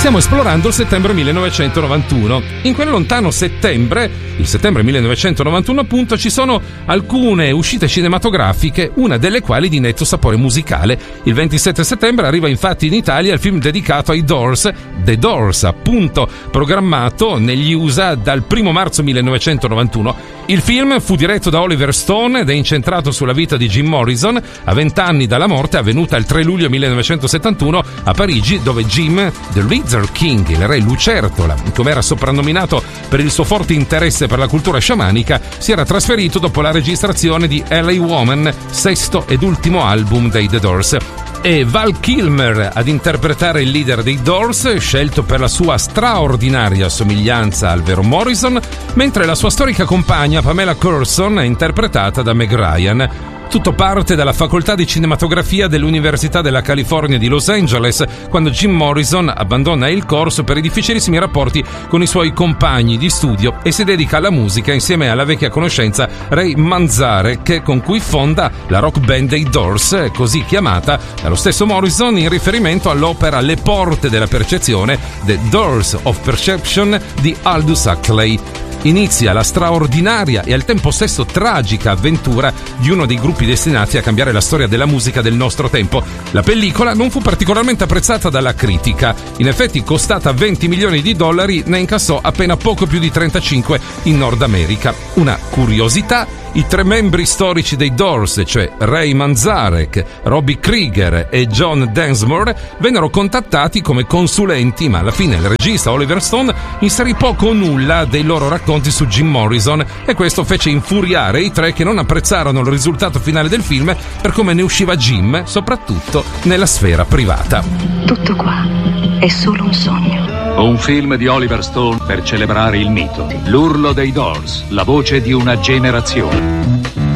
Stiamo esplorando il settembre 1991. In quel lontano settembre, il settembre 1991 appunto, ci sono alcune uscite cinematografiche, una delle quali di netto sapore musicale. Il 27 settembre arriva infatti in Italia il film dedicato ai Doors, The Doors, appunto, programmato negli USA dal 1 marzo 1991. Il film fu diretto da Oliver Stone ed è incentrato sulla vita di Jim Morrison a 20 anni dalla morte avvenuta il 3 luglio 1971 a Parigi, dove Jim, The Lizard King, il re lucertola, come era soprannominato per il suo forte interesse per la cultura sciamanica, si era trasferito dopo la registrazione di LA Woman, sesto ed ultimo album dei The Doors. E Val Kilmer ad interpretare il leader dei Doors, scelto per la sua straordinaria somiglianza al vero Morrison, mentre la sua storica compagna Pamela Curson è interpretata da Meg Ryan. Tutto parte dalla facoltà di cinematografia dell'Università della California di Los Angeles, quando Jim Morrison abbandona il corso per i difficilissimi rapporti con i suoi compagni di studio e si dedica alla musica insieme alla vecchia conoscenza Ray Manzarek, con cui fonda la rock band dei Doors, così chiamata dallo stesso Morrison in riferimento all'opera Le porte della percezione, The Doors of Perception di Aldous Huxley. Inizia la straordinaria e al tempo stesso tragica avventura di uno dei gruppi destinati a cambiare la storia della musica del nostro tempo. La pellicola non fu particolarmente apprezzata dalla critica. In effetti, costata $20 milioni, ne incassò appena poco più di 35 in Nord America. Una curiosità: i tre membri storici dei Doors, cioè Ray Manzarek, Robbie Krieger e John Densmore, vennero contattati come consulenti, ma alla fine il regista Oliver Stone inserì poco o nulla dei loro racconti su Jim Morrison, e questo fece infuriare i tre, che non apprezzarono il risultato finale del film per come ne usciva Jim, soprattutto nella sfera privata. Tutto qua è solo un sogno. Un film di Oliver Stone per celebrare il mito. L'urlo dei Doors, la voce di una generazione.